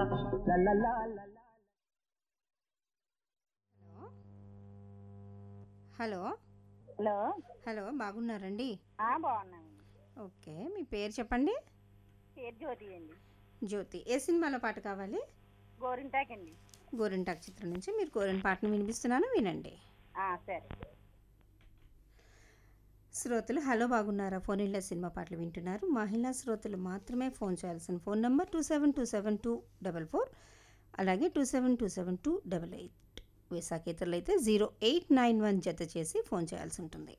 లలలా hello hello. Hello బాగున్నారండి? బాగున్నామండి. ఓకే, మీ పేరు చెప్పండి. పేరు జ్యోతి అండి. జ్యోతి. ఏ సినిమాలో పాట కావాలి? గోరింటాకండి. గోరింటాక్ చిత్రం నుంచి మీరు కోరిన పాటను వినిపిస్తున్నాను, వినండి. సరే. శ్రోతలు హలో బాగున్నారా ఫోన్ ఇళ్ళ సినిమా పాటలు వింటున్నారు. మహిళా శ్రోతలు మాత్రమే ఫోన్ చేయాల్సిన ఫోన్ నంబర్ 27272444, అలాగే 272728. విశాఖేతరులు అయితే 0891 జత చేసి ఫోన్ చేయాల్సి ఉంటుంది.